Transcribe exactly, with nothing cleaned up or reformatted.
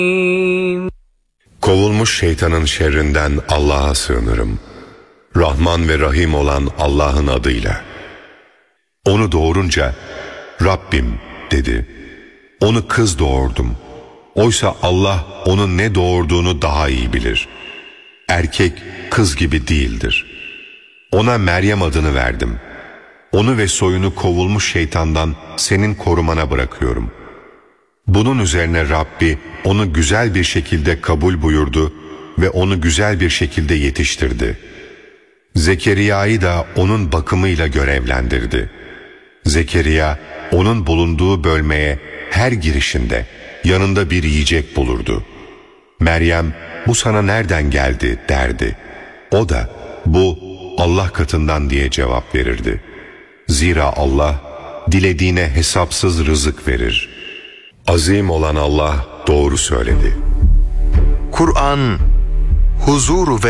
Kovulmuş şeytanın şerrinden Allah'a sığınırım. Rahman ve Rahim olan Allah'ın adıyla. Onu doğurunca Rabbim dedi. Onu kız doğurdum. Oysa Allah onun ne doğurduğunu daha iyi bilir. Erkek kız gibi değildir. Ona Meryem adını verdim. Onu ve soyunu kovulmuş şeytandan senin korumana bırakıyorum. Bunun üzerine Rabbi onu güzel bir şekilde kabul buyurdu ve onu güzel bir şekilde yetiştirdi. Zekeriya'yı da onun bakımıyla görevlendirdi. Zekeriya onun bulunduğu bölmeye her girişinde yanında bir yiyecek bulurdu. Meryem bu sana nereden geldi derdi. O da bu Allah katından diye cevap verirdi. Zira Allah dilediğine hesapsız rızık verir. Azim olan Allah doğru söyledi. Kur'an huzuru ve